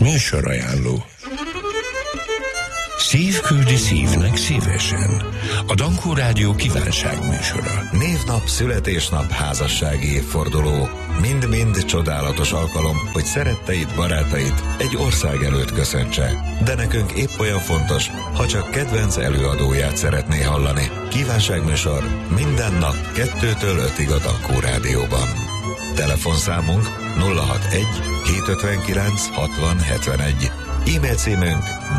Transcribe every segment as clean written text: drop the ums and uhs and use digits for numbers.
Műsorajánló. Szív küldi szívnek szívesen. A Dankó Rádió kívánságműsora. Névnap, születésnap, házassági évforduló. Mind-mind csodálatos alkalom, hogy szeretteid, barátait egy ország előtt köszöntse. De nekünk épp olyan fontos, ha csak kedvenc előadóját szeretné hallani. Kívánságműsor minden nap 2-től 5-ig a Dankó Rádióban. Telefonszámunk 061 759 60 71. E-mail címünk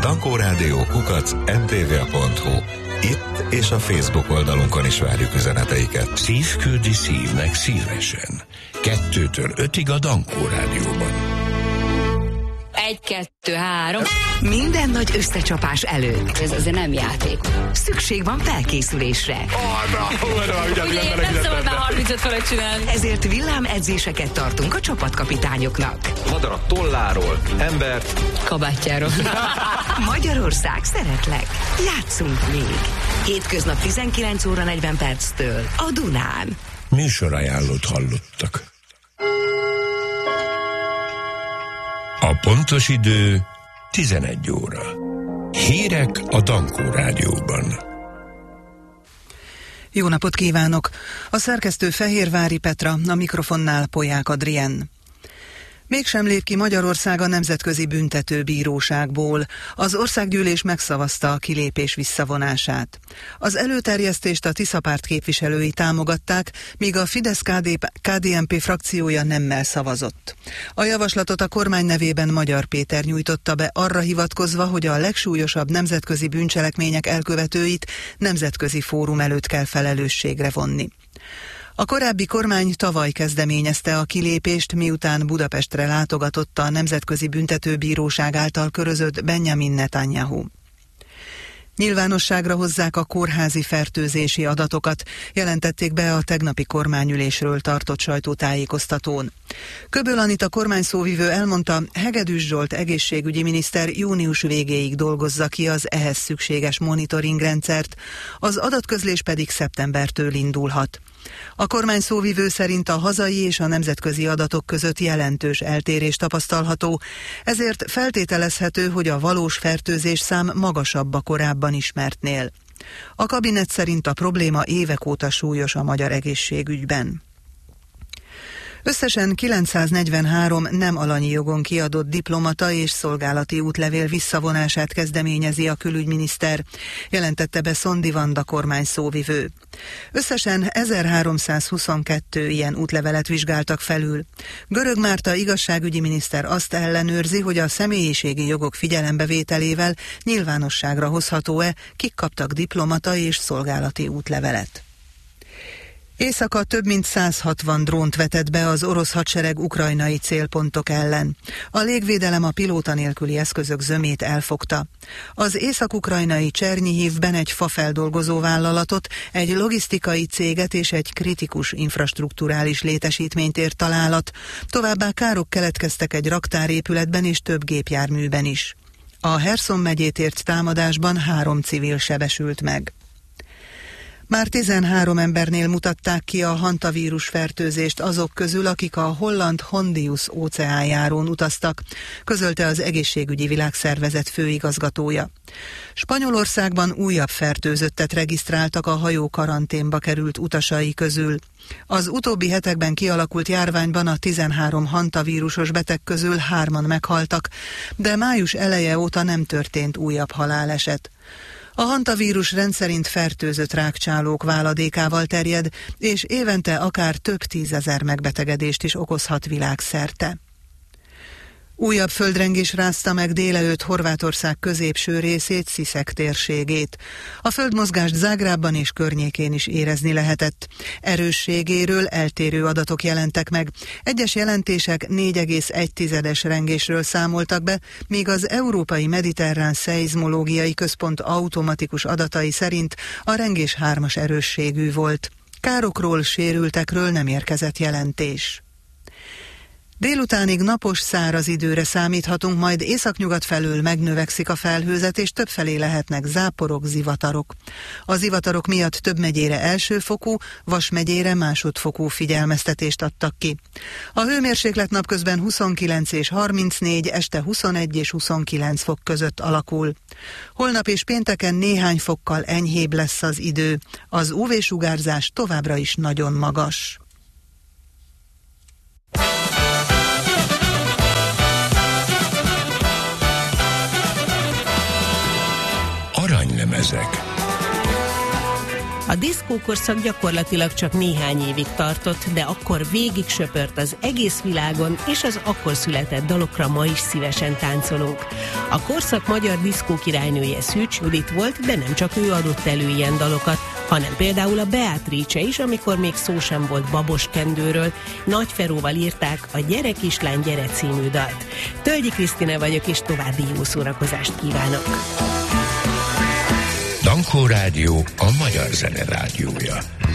dankórádió@mtva.hu. Itt és a Facebook oldalunkon is várjuk üzeneteiket. Szív küldi szívnek szívesen. 2-től 5-ig a Dankó Rádióban. 1, 2, 3. Minden nagy összecsapás előtt. Ez azért nem játék. Szükség van felkészülésre. Ugye nem szabad már 35 felett csinálni. Ezért villámedzéseket tartunk a csapatkapitányoknak. Madarat tolláról, embert Kabátjáról. Magyarország, szeretlek. Játszunk még. Hétköznap 19 óra 40 perctől a Dunán. Műsorajánlót hallottak. A pontos idő 11 óra. Hírek a Dankó Rádióban. Jó napot kívánok! A szerkesztő Fehérvári Petra, a mikrofonnál Polyák Adrien. Mégsem lép ki Magyarország a Nemzetközi Büntetőbíróságból. Az országgyűlés megszavazta a kilépés visszavonását. Az előterjesztést a Tisza párt képviselői támogatták, míg a Fidesz-KDNP frakciója nemmel szavazott. A javaslatot a kormány nevében Magyar Péter nyújtotta be, arra hivatkozva, hogy a legsúlyosabb nemzetközi bűncselekmények elkövetőit nemzetközi fórum előtt kell felelősségre vonni. A korábbi kormány tavaly kezdeményezte a kilépést, miután Budapestre látogatott a Nemzetközi Büntetőbíróság által körözött Benjamin Netanyahu. Nyilvánosságra hozzák a kórházi fertőzési adatokat, jelentették be a tegnapi kormányülésről tartott sajtótájékoztatón. Köböl Anita kormányszóvivő elmondta, Hegedűs Zsolt egészségügyi miniszter június végéig dolgozza ki az ehhez szükséges monitoringrendszert, az adatközlés pedig szeptembertől indulhat. A kormányszóvivő szerint a hazai és a nemzetközi adatok között jelentős eltérés tapasztalható, ezért feltételezhető, hogy a valós fertőzés szám magasabb a korábban ismertnél. A kabinet szerint a probléma évek óta súlyos a magyar egészségügyben. Összesen 943 nem alanyi jogon kiadott diplomata és szolgálati útlevél visszavonását kezdeményezi a külügyminiszter, jelentette be Szondi Vanda kormányszóvivő. Összesen 1322 ilyen útlevelet vizsgáltak felül. Görög Márta igazságügyi miniszter azt ellenőrzi, hogy a személyiségi jogok figyelembevételével nyilvánosságra hozható-e, kik kaptak diplomata és szolgálati útlevelet. Éjszaka több mint 160 drónt vetett be az orosz hadsereg ukrajnai célpontok ellen. A légvédelem a pilóta nélküli eszközök zömét elfogta. Az észak-ukrajnai Csernyihivben egy fafeldolgozó vállalatot, egy logisztikai céget és egy kritikus infrastrukturális létesítményt ért találat, továbbá károk keletkeztek egy raktárépületben és több gépjárműben is. A Herson megyét ért támadásban 3 civil sebesült meg. Már 13 embernél mutatták ki a hantavírus fertőzést azok közül, akik a holland Hondius óceánjárón utaztak, közölte az Egészségügyi Világszervezet főigazgatója. Spanyolországban újabb fertőzöttet regisztráltak a hajó karanténba került utasai közül. Az utóbbi hetekben kialakult járványban a 13 hantavírusos beteg közül 3-an meghaltak, de május eleje óta nem történt újabb haláleset. A hantavírus rendszerint fertőzött rákcsálók váladékával terjed, és évente akár több 10 000 megbetegedést is okozhat világszerte. Újabb földrengés rázta meg délelőtt Horvátország középső részét, Sziszek térségét. A földmozgást Zágrábban és környékén is érezni lehetett. Erősségéről eltérő adatok jelentek meg. Egyes jelentések 4,1-es rengésről számoltak be, míg az Európai Mediterrán Szeizmológiai Központ automatikus adatai szerint a rengés 3-as erősségű volt. Károkról, sérültekről nem érkezett jelentés. Délutánig napos, száraz időre számíthatunk, majd északnyugat felől megnövekszik a felhőzet, és többfelé lehetnek záporok, zivatarok. A zivatarok miatt több megyére elsőfokú, Vas megyére másodfokú figyelmeztetést adtak ki. A hőmérséklet napközben 29 és 34, este 21 és 29 fok között alakul. Holnap és pénteken néhány fokkal enyhébb lesz az idő. Az UV-sugárzás továbbra is nagyon magas. Aranylemezek. A diszkókorszak gyakorlatilag csak néhány évig tartott, de akkor végig söpört az egész világon, és az akkor született dalokra ma is szívesen táncolunk. A korszak magyar diszkókirálynője Szűcs Judit volt, de nem csak ő adott elő ilyen dalokat, hanem például a Beatrice is, amikor még szó sem volt Babos Kendőről. Nagy Feróval írták a Gyere kislány, gyere című dalt. Tölgyi Krisztina vagyok, és további jó szórakozást kívánok! Dankó Rádió, a magyar zene rádiója.